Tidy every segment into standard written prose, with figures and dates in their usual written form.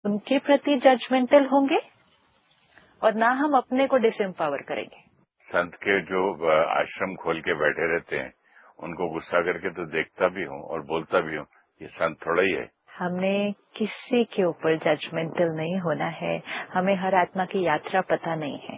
उनके प्रति जजमेंटल होंगे और ना हम अपने को डिसएम्पावर करेंगे। संत के जो आश्रम खोल के बैठे रहते हैं उनको गुस्सा करके तो देखता भी हूँ और बोलता भी हूँ, ये संत थोड़ा ही है। हमने किसी के ऊपर जजमेंटल नहीं होना है। हमें हर आत्मा की यात्रा पता नहीं है।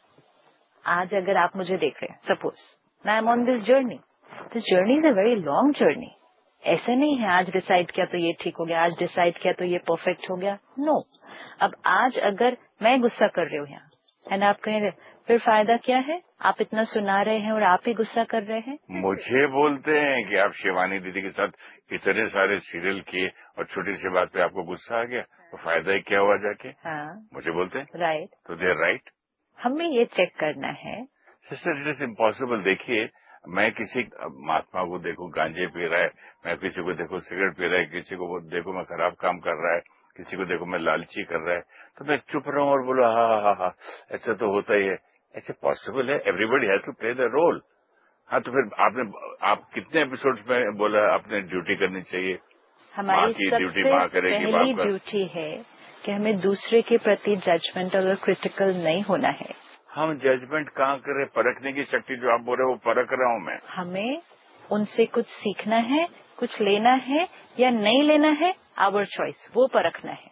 आज अगर आप मुझे देख रहे हैं, suppose I am on this journey is a very long journey. ऐसे नहीं है आज डिसाइड किया तो ये ठीक हो गया, आज डिसाइड किया तो ये परफेक्ट हो गया। नो अब आज अगर मैं गुस्सा कर रही हूँ यहाँ एंड आप कहें फिर फायदा क्या है, आप इतना सुना रहे हैं और आप ही गुस्सा कर रहे हैं। मुझे बोलते हैं कि आप शिवानी दीदी के साथ इतने सारे सीरियल किए और छोटी सी बात पे आपको गुस्सा आ गया, तो फायदा ही क्या हुआ जाके। हाँ मुझे बोलते हैं राइट, तो दे आर राइट। हमें ये चेक करना है। Sister it is impossible. देखिए मैं किसी महात्मा को देखूं गांजे पी रहा है, मैं किसी को देखूं सिगरेट पी रहा है, किसी को देखूं मैं खराब काम कर रहा है, किसी को देखूं मैं लालची कर रहा है, तो मैं चुप रहूं और बोलो हा, ऐसा तो होता ही है। ऐसे पॉसिबल है? Everybody has to play the role. हाँ तो फिर आप कितने एपिसोड्स में बोला आपने ड्यूटी करनी चाहिए? माँ हमारी की ड्यूटी सबसे माँ करेगी, पहली बाप का। ड्यूटी है कि हमें दूसरे के प्रति जजमेंटल और क्रिटिकल नहीं होना है। हम जजमेंट कहाँ करें? परखने की शक्ति जो आप बोल रहे हो वो परख रहा हूँ मैं। हमें उनसे कुछ सीखना है, कुछ लेना है या नहीं लेना है, आवर चॉइस, वो परखना है।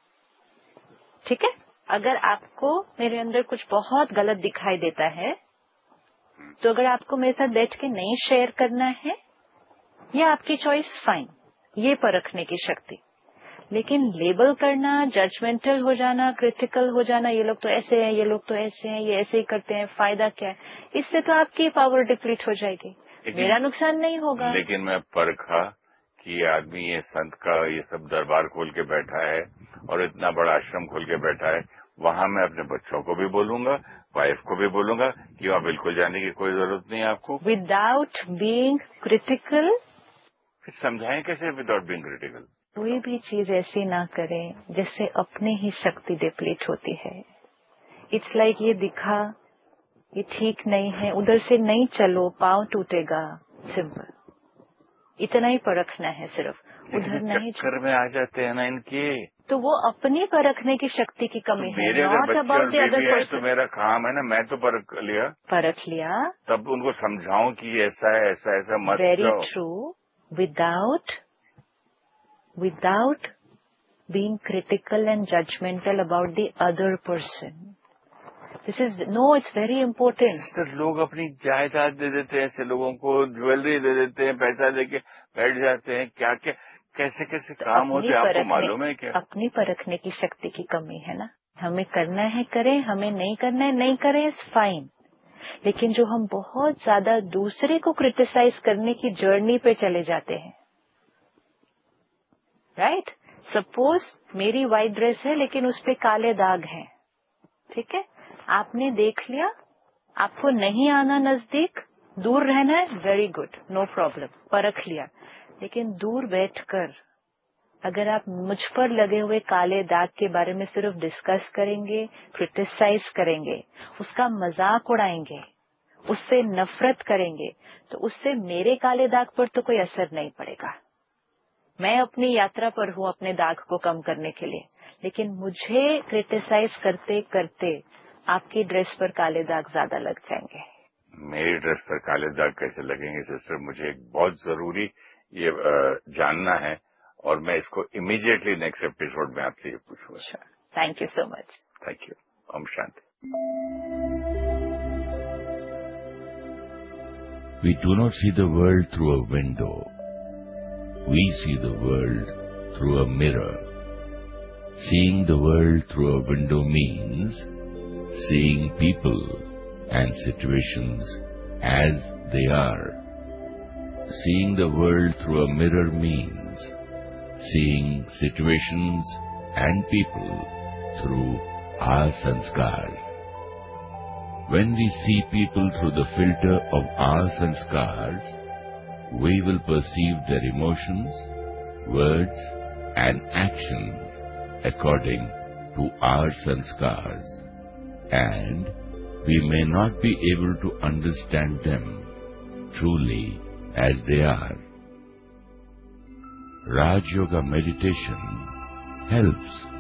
ठीक है, अगर आपको मेरे अंदर कुछ बहुत गलत दिखाई देता है तो अगर आपको मेरे साथ बैठ के नहीं शेयर करना है या आपकी चॉइस, फाइन, ये परखने की शक्ति। लेकिन लेबल करना, जजमेंटल हो जाना, क्रिटिकल हो जाना, ये लोग तो ऐसे हैं, ये लोग तो ऐसे हैं, ये ऐसे ही करते हैं, फायदा क्या है? इससे तो आपकी पावर डिप्लीट हो जाएगी, मेरा नुकसान नहीं होगा। लेकिन मैं परखा कि ये आदमी ये संत का ये सब दरबार खोल के बैठा है और इतना बड़ा आश्रम खोल के बैठा है, वहां मैं अपने बच्चों को भी बोलूंगा, वाइफ को भी बोलूंगा कि वहाँ बिल्कुल जाने की कोई जरूरत नहीं है आपको। Without being critical. फिर समझाएं कैसे विदाउट बीइंग क्रिटिकल? कोई भी चीज ऐसी ना करें जिससे अपनी ही शक्ति डिप्लीट होती है। इट्स लाइक ये दिखा, ये ठीक नहीं है, उधर से नहीं चलो, पाँव टूटेगा, सिंपल, इतना ही परखना है सिर्फ। उधर नहीं चक्कर में आ जाते हैं ना इनके, तो वो अपनी परखने की शक्ति की कमी है, मेरे अगर नॉट बच्चे और अबाउट द अदर बेबी है तो पर्सन। मेरा काम है ना, मैं तो परख लिया, तब उनको समझाऊं कि ऐसा है, ऐसा ऐसा मत वेरी जाओ। True, without being critical and judgemental about the other person. This is it's very important. Sister, लोग अपनी जायदाद दे देते हैं ऐसे लोगों को, ज्वेलरी दे देते हैं, पैसा देके बैठ जाते हैं, क्या क्या कैसे कैसे काम होते हैं, आपको मालूम है क्या? अपनी परखने की शक्ति की कमी है ना। हमें करना है करें, हमें नहीं करना है नहीं करें, इज फाइन। लेकिन जो हम बहुत ज्यादा दूसरे को क्रिटिसाइज करने की जर्नी पे चले जाते हैं, राइट? सपोज मेरी व्हाइट ड्रेस है लेकिन उस पे काले दाग हैं, ठीक है, आपने देख लिया, आपको नहीं आना नजदीक, दूर रहना है, वेरी गुड, नो प्रॉब्लम, परख लिया। लेकिन दूर बैठकर अगर आप मुझ पर लगे हुए काले दाग के बारे में सिर्फ डिस्कस करेंगे, क्रिटिसाइज करेंगे, उसका मजाक उड़ाएंगे, उससे नफरत करेंगे, तो उससे मेरे काले दाग पर तो कोई असर नहीं पड़ेगा। मैं अपनी यात्रा पर हूँ अपने दाग को कम करने के लिए, लेकिन मुझे क्रिटिसाइज करते करते आपकी ड्रेस पर काले दाग ज्यादा लग जाएंगे। मेरी ड्रेस पर काले दाग कैसे लगेंगे सिस्टर? मुझे एक बहुत जरूरी ये जानना है और मैं इसको इमीडिएटली नेक्स्ट एपिसोड में आपसे ये पूछूंगा। Thank you so much. Thank you. Om Shanti. We do not see the world through a window. We see the world through a mirror. Seeing the world through a window means seeing people and situations as they are. Seeing the world through a mirror means seeing situations and people through our sanskars. When we see people through the filter of our sanskars, we will perceive their emotions, words and actions according to our sanskars, and we may not be able to understand them truly as they are. Raj Yoga meditation helps